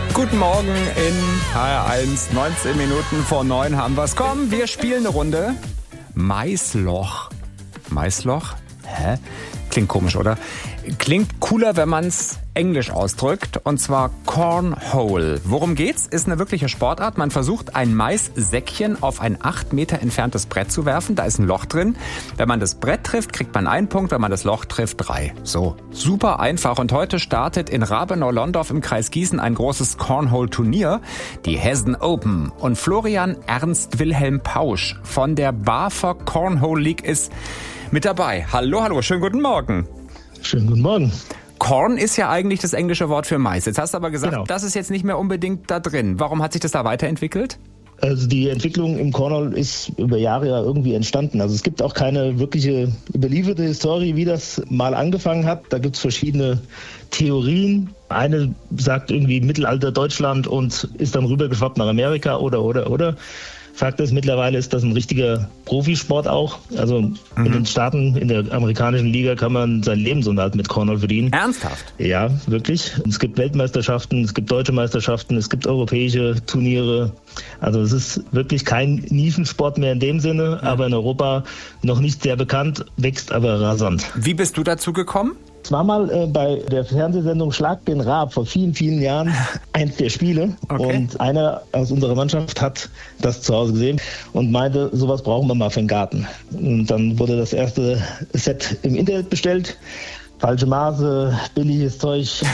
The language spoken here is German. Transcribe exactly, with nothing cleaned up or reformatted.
Guten Morgen in H R eins, neunzehn Minuten vor neun haben wir's. Komm, wir spielen eine Runde. Maisloch. Maisloch? Hä? Klingt komisch, oder? Klingt cooler, wenn man's englisch ausdrückt, und zwar Cornhole. Worum geht's? Ist eine wirkliche Sportart. Man versucht, ein Maissäckchen auf ein acht Meter entferntes Brett zu werfen. Da ist ein Loch drin. Wenn man das Brett trifft, kriegt man einen Punkt. Wenn man das Loch trifft, drei. So, super einfach. Und heute startet in Rabenau-Londorf im Kreis Gießen ein großes Cornhole-Turnier, die Hessen Open. Und Florian Ernst Wilhelm Pausch von der BAFA Cornhole League ist mit dabei. Hallo, hallo, schönen guten Morgen. Schönen guten Morgen. Corn ist ja eigentlich das englische Wort für Mais. Jetzt hast du aber gesagt, Genau. Das ist jetzt nicht mehr unbedingt da drin. Warum hat sich das da weiterentwickelt? Also die Entwicklung im Cornhole ist über Jahre ja irgendwie entstanden. Also es gibt auch keine wirkliche überlieferte Historie, wie das mal angefangen hat. Da gibt es verschiedene Theorien. Eine sagt irgendwie Mittelalter Deutschland und ist dann rübergeschwappt nach Amerika oder, oder, oder. Fakt ist, mittlerweile ist das ein richtiger Profisport auch. Also mhm. in den Staaten, in der amerikanischen Liga kann man seinen Lebensunterhalt mit Cornhole verdienen. Ernsthaft? Ja, wirklich. Es gibt Weltmeisterschaften, es gibt deutsche Meisterschaften, es gibt europäische Turniere. Also es ist wirklich kein Nischensport mehr in dem Sinne, mhm. aber in Europa noch nicht sehr bekannt, wächst aber rasant. Wie bist du dazu gekommen? Es war mal äh, bei der Fernsehsendung Schlag den Raab vor vielen, vielen Jahren eins der Spiele. Okay. Und einer aus unserer Mannschaft hat das zu Hause gesehen und meinte, sowas brauchen wir mal für den Garten. Und dann wurde das erste Set im Internet bestellt. Falsche Maße, billiges Zeug.